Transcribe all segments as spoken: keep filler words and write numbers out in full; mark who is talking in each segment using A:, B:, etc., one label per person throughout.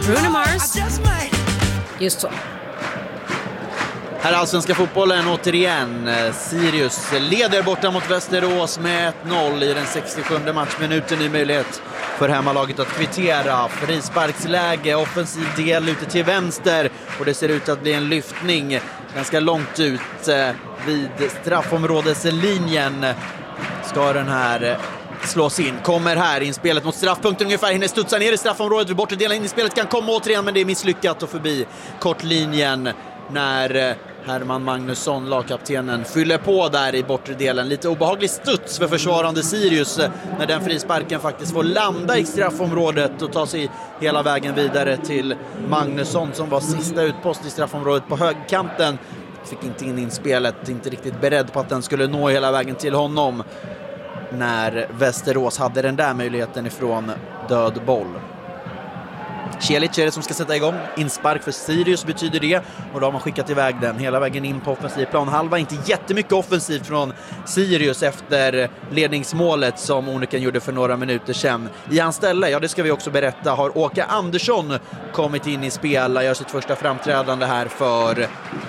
A: Bruno Mars. Just så.
B: Här är allsvenska fotbollen återigen. Sirius leder borta mot Västerås med ett noll i den sextiosjunde matchminuten. Ny möjlighet för hemmalaget att kvittera. Frisparksläge, offensiv del ute till vänster. Och det ser ut att bli en lyftning ganska långt ut vid straffområdeslinjen. Ska den här slås in. Kommer här in spelet mot straffpunkten ungefär. Hinner studsa ner i straffområdet vid bortre delen in i spelet. Kan komma återigen, men det är misslyckat och förbi kortlinjen när Herman Magnusson, lagkaptenen, fyller på där i bortre delen. Lite obehaglig studs för försvarande Sirius när den frisparken faktiskt får landa i straffområdet och ta sig hela vägen vidare till Magnusson som var sista utpost i straffområdet på högkanten. Fick inte in in spelet, inte riktigt beredd på att den skulle nå hela vägen till honom när Västerås hade den där möjligheten ifrån död boll. Celic är det som ska sätta igång. Inspark för Sirius betyder det. Och då har man skickat iväg den hela vägen in på offensiv plan. Halva inte jättemycket offensivt från Sirius efter ledningsmålet som Oneken gjorde för några minuter sedan. I hans ställe, ja det ska vi också berätta, har Åke Andersson kommit in i spel. Gör sitt första framträdande här för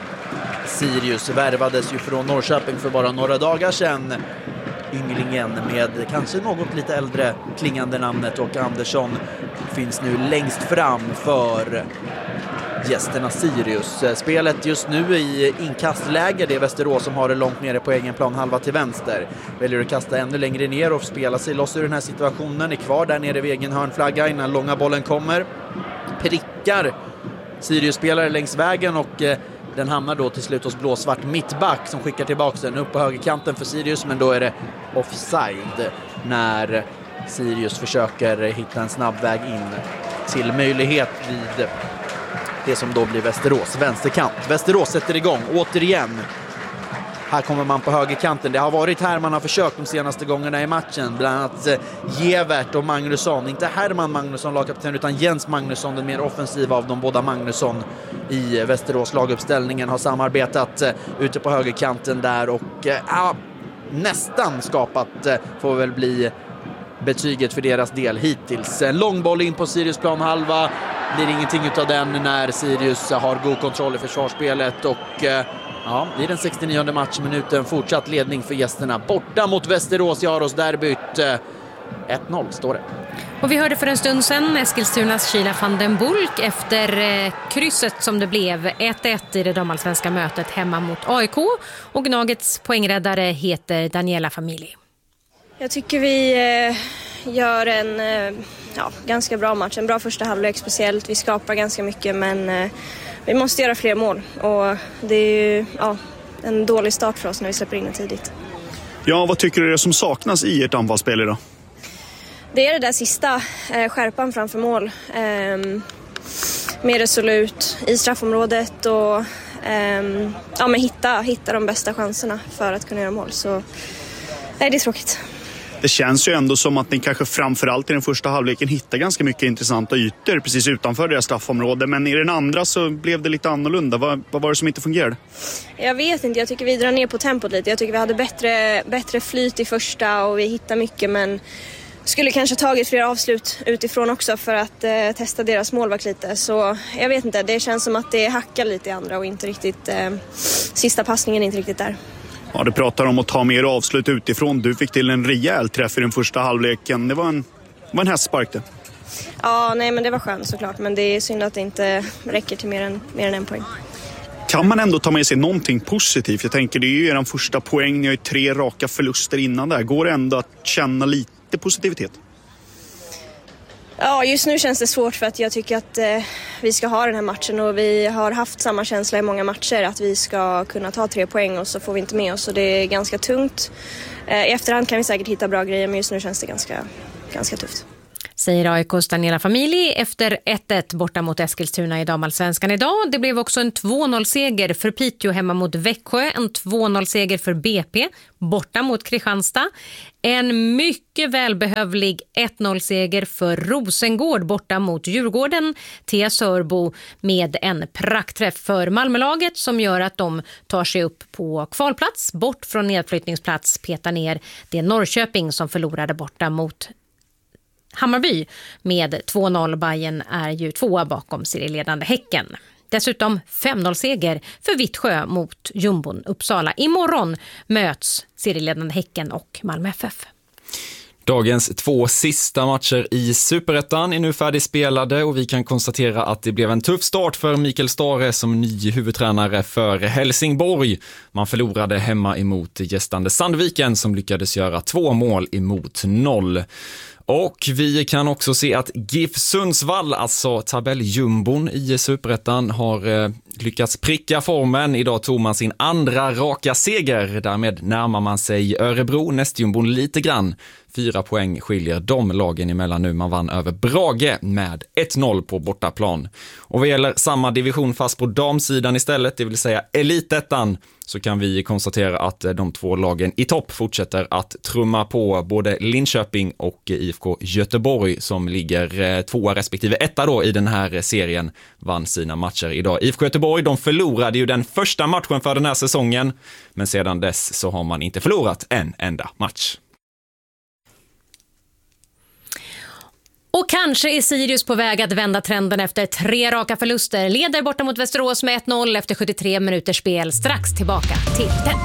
B: Sirius. Värvades ju från Norrköping för bara några dagar sedan. Ynglingen med kanske något lite äldre klingande namnet Åke Andersson finns nu längst fram för gästerna Sirius. Spelet just nu i inkastläge, det är Västerås som har det långt nere på egen plan, halva till vänster. Väljer att kasta ännu längre ner och spela sig loss ur den här situationen. Är kvar där nere vid egen hörnflagga innan långa bollen kommer. Prickar Sirius-spelare längs vägen och den hamnar då till slut hos blåsvart mittback som skickar tillbaka den upp på högerkanten för Sirius, men då är det offside när Sirius försöker hitta en snabb väg in till möjlighet vid det som då blir Västerås vänsterkant. Västerås sätter igång återigen. Här kommer man på högerkanten. Det har varit här man har försökt de senaste gångerna i matchen. Bland annat Gevert och Magnusson. Inte Herman Magnusson, lagkapten, utan Jens Magnusson, den mer offensiva av de båda Magnusson i Västerås laguppställningen, har samarbetat ute på högerkanten där och äh, nästan skapat, äh, får väl bli betyget för deras del hittills. En lång boll in på Sirius plan halva. Blir ingenting utav den när Sirius har god kontroll i försvarsspelet och äh, ja, i den sextionionde matchminuten fortsatt ledning för gästerna borta mot Västerås i Aros-derbyt. ett noll står det.
A: Och vi hörde för en stund sedan Eskilstunas Kila van den Bulk efter eh, krysset som det blev ett ett i det damallsvenska mötet hemma mot A I K. Och Gnagets poängräddare heter Daniela Familji.
C: Jag tycker vi eh, gör en eh, ja, ganska bra match. En bra första halvlek speciellt. Vi skapar ganska mycket, men eh, vi måste göra fler mål. Och det är ju ja, en dålig start för oss när vi släpper in det tidigt.
D: Ja, vad tycker du är det som saknas i ert anfallsspel idag?
C: Det är det där sista, eh, skärpan framför mål. Eh, mer resolut i straffområdet och eh, ja, men hitta, hitta de bästa chanserna för att kunna göra mål. Så nej, det är tråkigt.
D: Det känns ju ändå som att ni kanske framförallt i den första halvleken hittar ganska mycket intressanta ytor precis utanför deras straffområde. Men i den andra så blev det lite annorlunda. Vad, vad var det som inte fungerade?
C: Jag vet inte, jag tycker vi drar ner på tempot lite. Jag tycker vi hade bättre, bättre flyt i första och vi hittar mycket, men skulle kanske tagit fler avslut utifrån också för att eh, testa deras målvakt lite. Så jag vet inte, det känns som att det hackar lite i andra och inte riktigt, eh, sista passningen är inte riktigt där.
D: Ja, du pratar om att ta mer avslut utifrån. Du fick till en rejäl träff i den första halvleken. Det var en, var en hästspark det.
C: Ja, nej men det var skönt såklart. Men det är synd att det inte räcker till mer än, mer än en poäng.
D: Kan man ändå ta med sig någonting positivt? Jag tänker, det är ju er första poäng. Ni har ju tre raka förluster innan där. Går det ändå att känna lite positivitet?
C: Ja, just nu känns det svårt för att jag tycker att eh, vi ska ha den här matchen och vi har haft samma känsla i många matcher att vi ska kunna ta tre poäng och så får vi inte med oss och det är ganska tungt. Eh, I efterhand kan vi säkert hitta bra grejer, men just nu känns det ganska, ganska tufft.
A: Säger A I K:s Daniela Familji efter ett ett borta mot Eskilstuna i damallsvenskan idag. Det blev också en två noll-seger för Piteå hemma mot Växjö. En två noll-seger för B P borta mot Kristianstad. En mycket välbehövlig ett noll-seger för Rosengård borta mot Djurgården. T S Sörbo med en praktträff för Malmölaget som gör att de tar sig upp på kvalplats. Bort från nedflyttningsplats, petar ner det Norrköping som förlorade borta mot Hammarby med två noll. Bayern är ju tvåa bakom serieledande Häcken. Dessutom fem noll-seger för Vittsjö mot Jumbon Uppsala. Imorgon möts serieledande Häcken och Malmö F F.
E: Dagens två sista matcher i Superettan är nu färdigspelade och vi kan konstatera att det blev en tuff start för Mikael Stare som ny huvudtränare för Helsingborg. Man förlorade hemma emot gästande Sandviken som lyckades göra två mål emot noll. Och vi kan också se att GIF Sundsvall, alltså tabelljumbon i Superettan, har eh, lyckats pricka formen. Idag tog man sin andra raka seger. Därmed närmar man sig Örebro, nästjumbon lite grann. Fyra poäng skiljer de lagen emellan nu. Man vann över Brage med ett noll på bortaplan. Och vad gäller samma division fast på damsidan istället, det vill säga Elitettan, så kan vi konstatera att de två lagen i topp fortsätter att trumma på. Både Linköping och I F K Göteborg som ligger tvåa respektive etta då i den här serien vann sina matcher idag. I F K Göteborg, de förlorade ju den första matchen för den här säsongen, men sedan dess så har man inte förlorat en enda match.
A: Och kanske är Sirius på väg att vända trenden efter tre raka förluster. Leder borta mot Västerås med ett noll efter sjuttiotre minuters spel. Strax tillbaka till den.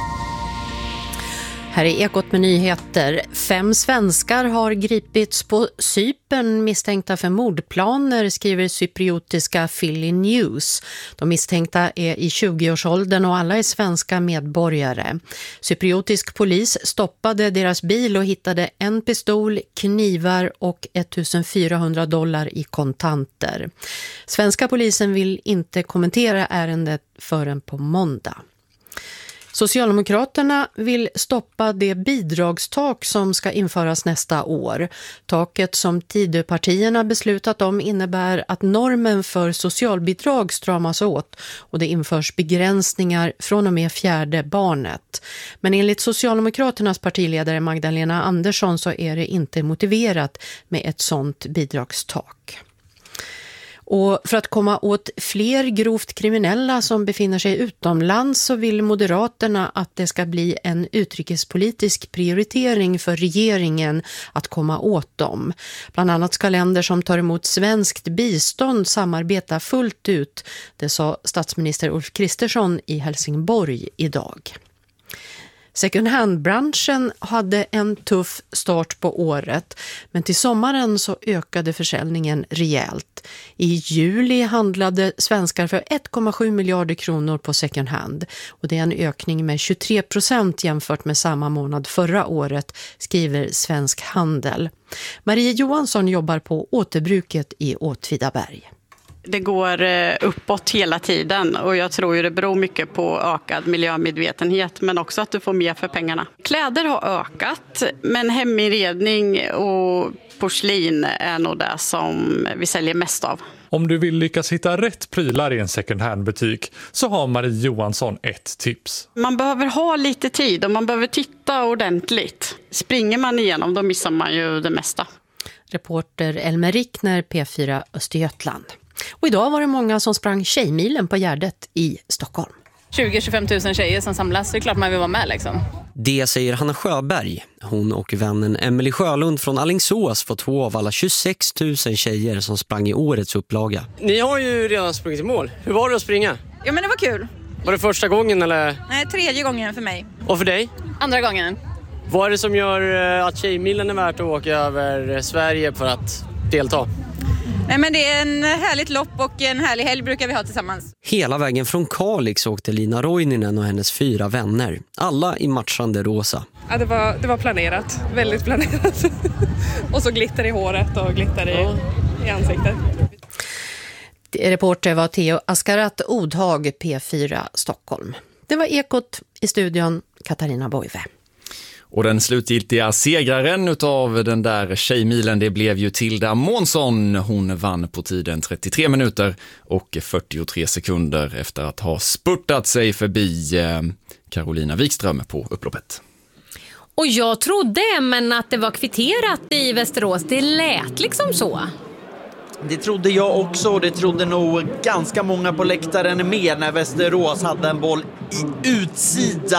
F: Här är Ekot med nyheter. Fem svenskar har gripits på Cypern misstänkta för mordplaner, skriver cypriotiska Philly News. De misstänkta är i tjugoårsåldern och alla är svenska medborgare. Cypriotisk polis stoppade deras bil och hittade en pistol, knivar och ettusendfyrahundra dollar i kontanter. Svenska polisen vill inte kommentera ärendet förrän på måndag. Socialdemokraterna vill stoppa det bidragstak som ska införas nästa år. Taket som Tidöpartierna beslutat om innebär att normen för socialbidrag stramas åt och det införs begränsningar från och med fjärde barnet. Men enligt Socialdemokraternas partiledare Magdalena Andersson så är det inte motiverat med ett sådant bidragstak. Och för att komma åt fler grovt kriminella som befinner sig utomlands så vill Moderaterna att det ska bli en utrikespolitisk prioritering för regeringen att komma åt dem. Bland annat ska länder som tar emot svenskt bistånd samarbeta fullt ut, det sa statsminister Ulf Kristersson i Helsingborg idag. Second hand-branschen hade en tuff start på året, men till sommaren så ökade försäljningen rejält. I juli handlade svenskar för ett komma sju miljarder kronor på second hand och det är en ökning med tjugotre procent jämfört med samma månad förra året, skriver Svensk Handel. Marie Johansson jobbar på återbruket i Åtvidaberg.
G: Det går uppåt hela tiden och jag tror ju det beror mycket på ökad miljömedvetenhet men också att du får mer för pengarna. Kläder har ökat men heminredning och porslin är nog det som vi säljer mest av.
H: Om du vill lyckas hitta rätt prylar i en second hand-butik så har Marie Johansson ett tips.
G: Man behöver ha lite tid och man behöver titta ordentligt. Springer man igenom då missar man ju det mesta.
F: Reporter Elmer Rickner, P fyra Östergötland. Och idag var det många som sprang Tjejmilen på Gärdet i Stockholm.
I: tjugo till tjugofem tusen tjejer som samlas, så det är klart man vill vara med liksom.
J: Det säger Hanna Sjöberg. Hon och vännen Emily Sjölund från Alingsås får två av alla tjugosex tusen tjejer som sprang i årets upplaga.
K: Ni har ju redan sprungit i mål. Hur var det att springa?
I: Ja, men det var kul.
K: Var det första gången eller?
I: Nej, tredje gången för mig.
K: Och för dig?
I: Andra gången.
K: Vad är det som gör att Tjejmilen är värt att åka över Sverige för att delta?
I: Nej, men det är en härligt lopp och en härlig helg brukar vi ha tillsammans.
J: Hela vägen från Kalix åkte Lina Roininen och hennes fyra vänner. Alla i matchande rosa.
L: Ja, det var, det var planerat. Väldigt planerat. Och så glitter i håret och glitter i, ja. i ansiktet.
F: Reporter var Theo Askarat Odhag, P fyra Stockholm. Det var Ekot, i studion Katarina Boive.
E: Och den slutgiltiga segraren utav den där Tjejmilen, det blev ju Tilda Månsson. Hon vann på tiden trettiotre minuter och fyrtiotre sekunder efter att ha spurtat sig förbi Carolina Wikström på upploppet.
A: Och jag trodde men att det var kvitterat i Västerås. Det lät liksom så.
B: Det trodde jag också och det trodde nog ganska många på läktaren med när Västerås hade en boll i utsida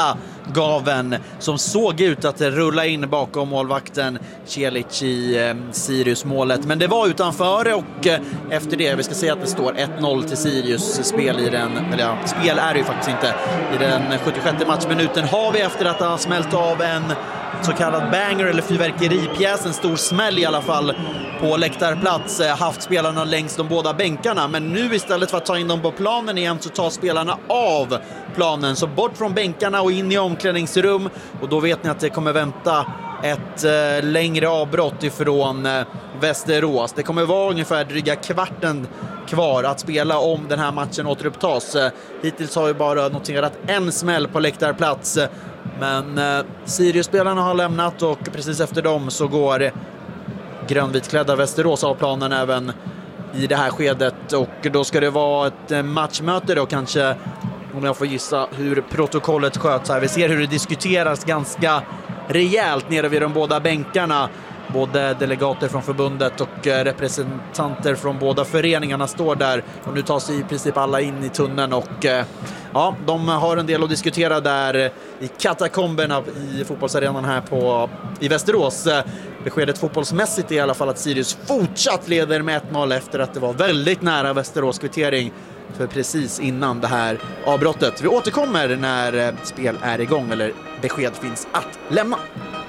B: gaven som såg ut att rulla in bakom målvakten Celic i eh, Sirius-målet. Men det var utanför och eh, efter det, vi ska säga att det står ett noll till Sirius. Spel i den, eller ja, spel är det ju faktiskt inte. I den sjuttiosjätte matchminuten har vi efter att ha smält av en så kallad banger eller fyrverkeripjäs, en stor smäll i alla fall på läktarplats, haft spelarna längs de båda bänkarna, men nu istället för att ta in dem på planen igen så tar spelarna av planen, så bort från bänkarna och in i omklädningsrum, och då vet ni att det kommer vänta ett eh, längre avbrott ifrån eh, Västerås. Det kommer vara ungefär dryga kvarten kvar att spela om den här matchen återupptas. Eh, hittills har vi bara noterat en smäll på läktarplats, men eh, Sirius-spelarna har lämnat och precis efter dem så går grönvitklädda Västerås av planen även i det här skedet, och då ska det vara ett eh, matchmöte då kanske, om jag får gissa hur protokollet sköts här. Vi ser hur det diskuteras ganska rejält nere vid de båda bänkarna. Både delegater från förbundet och representanter från båda föreningarna står där, och nu tar sig i princip alla in i tunneln, och ja, de har en del att diskutera där i katakomberna i fotbollsarenan här på, i Västerås. Beskedet fotbollsmässigt är i alla fall att Sirius fortsatt leder med ett noll efter att det var väldigt nära Västerås kvittering för precis innan det här avbrottet. Vi återkommer när spel är igång eller besked finns att lämna.